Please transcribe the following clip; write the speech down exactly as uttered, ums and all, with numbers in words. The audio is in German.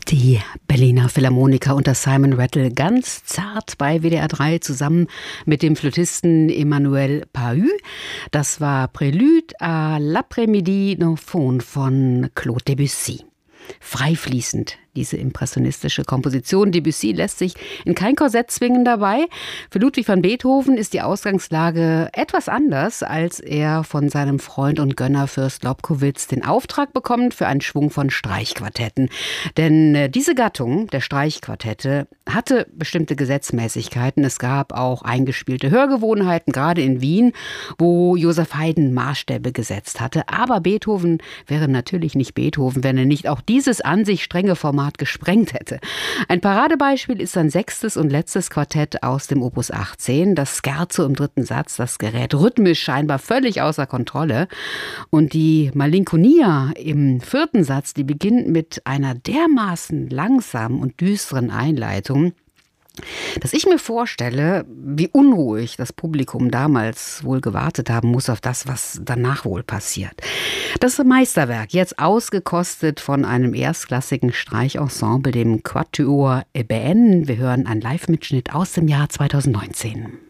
Die Berliner Philharmoniker unter Simon Rattle ganz zart bei W D R drei zusammen mit dem Flötisten Emmanuel Pahud. Das war Prélude à l'après-midi nocturne von Claude Debussy. Frei fließend, diese impressionistische Komposition. Debussy lässt sich in kein Korsett zwingen dabei. Für Ludwig van Beethoven ist die Ausgangslage etwas anders, als er von seinem Freund und Gönner Fürst Lobkowitz den Auftrag bekommt für einen Schwung von Streichquartetten. Denn äh, diese Gattung der Streichquartette hatte bestimmte Gesetzmäßigkeiten. Es gab auch eingespielte Hörgewohnheiten, gerade in Wien, wo Joseph Haydn Maßstäbe gesetzt hatte. Aber Beethoven wäre natürlich nicht Beethoven, wenn er nicht auch dieses an sich strenge Format gesprengt hätte. Ein Paradebeispiel ist sein sechstes und letztes Quartett aus dem Opus achtzehn, das Scherzo im dritten Satz. Das gerät rhythmisch scheinbar völlig außer Kontrolle. Und die Malinconia im vierten Satz, die beginnt mit einer dermaßen langsamen und düsteren Einleitung, dass ich mir vorstelle, wie unruhig das Publikum damals wohl gewartet haben muss auf das, was danach wohl passiert. Das Meisterwerk, jetzt ausgekostet von einem erstklassigen Streichensemble, dem Quatuor Eben. Wir hören einen Live-Mitschnitt aus dem Jahr zweitausendneunzehn.